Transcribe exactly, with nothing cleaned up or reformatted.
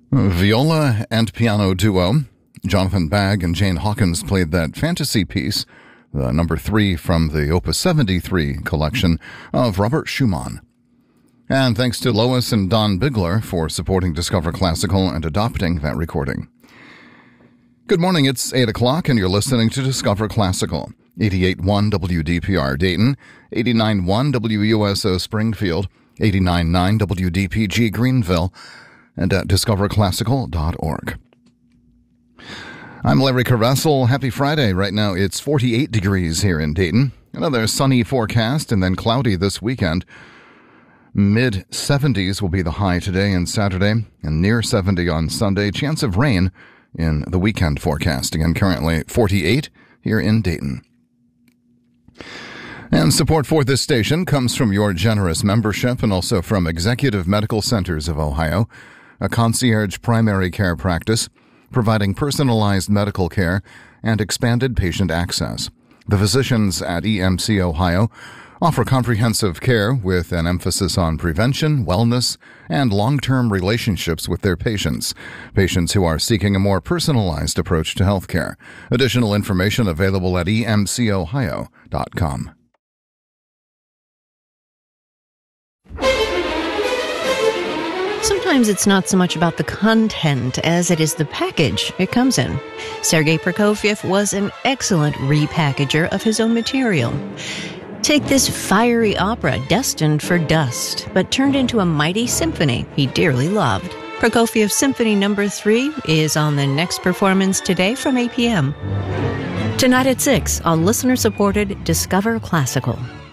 Viola and piano duo Jonathan Bagg and Jane Hawkins played that fantasy piece, the number three from the Opus seventy-three collection of Robert Schumann. And thanks to Lois and Don Bigler for supporting Discover Classical and adopting that recording. Good morning, it's eight o'clock and you're listening to Discover Classical. eighty-eight point one W D P R Dayton, eighty-nine point one W U S O Springfield, eighty-nine point nine W D P G Greenville, and at discover classical dot org. I'm Larry Carvessel. Happy Friday. Right now it's forty-eight degrees here in Dayton. Another sunny forecast and then cloudy this weekend. mid seventies will be the high today and Saturday, and near seventy on Sunday. Chance of rain in the weekend forecast. Again, currently forty-eight here in Dayton. And support for this station comes from your generous membership and also from Executive Medical Centers of Ohio, a concierge primary care practice providing personalized medical care and expanded patient access. The physicians at E M C Ohio offer comprehensive care with an emphasis on prevention, wellness, and long-term relationships with their patients, patients who are seeking a more personalized approach to healthcare. Additional information available at e m c ohio dot com. Sometimes it's not so much about the content as it is the package it comes in. Sergei Prokofiev was an excellent repackager of his own material. Take this fiery opera destined for dust, but turned into a mighty symphony he dearly loved. Prokofiev Symphony Number three is on the next performance today from eight p.m. Tonight at six on listener-supported Discover Classical.